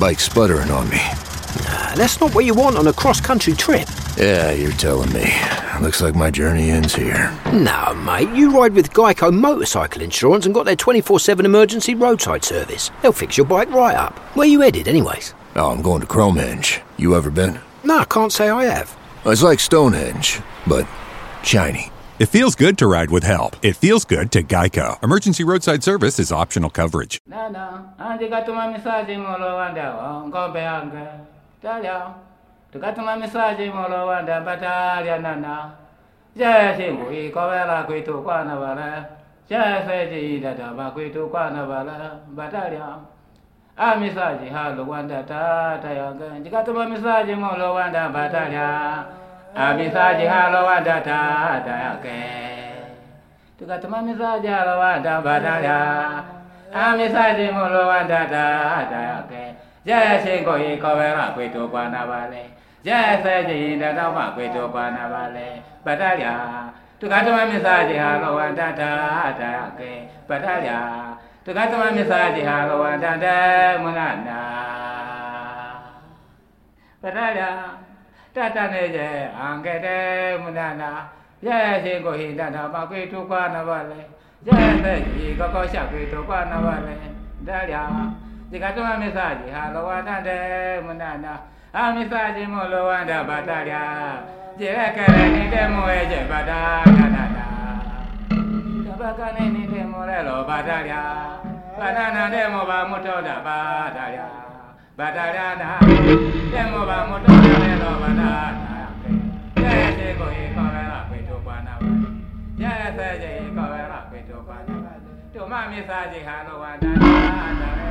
bike's sputtering on me. Nah, that's not what you want on a cross-country trip. Yeah, you're telling me. Looks like my journey ends here. No, mate, you ride with Geico Motorcycle Insurance and got their 24/7 emergency roadside service. They'll fix your bike right up. Where you headed, anyways? Oh, I'm going to Cromehenge. You ever been? No, I can't say I have. It's like Stonehenge, but shiny. It feels good to ride with help. It feels good to Geico. Emergency roadside service is optional coverage. Misaji halo wanda tata yanga jikatuma misaji molo wanda batalia misaji halo wanda tata yake tukatuma misaji halo wanda batalia misaji molo wanda tata yake jaya shingo ikowera kwetu kwana vale jaya seji ndatama kwetu kwana vale batalia tukatuma misaji halo wanda tata yake batalia tukatuma misaji halo wandanda munana batalia tata neje angede munana ya shingo hindana makwitu kwana vale ya seji kokosha kwitu kwana vale dalia tukatuma misaji halo wandanda munana misaji molo wanda batalia jirekere nide mueje batalia bakane ni demo relo batalia banana demo ba motoda batalia batalia na demo ba motoda relo banana ya se ko e ko vera kweto bana ya se je ko vera kweto bana to ma mi sa je halo wa da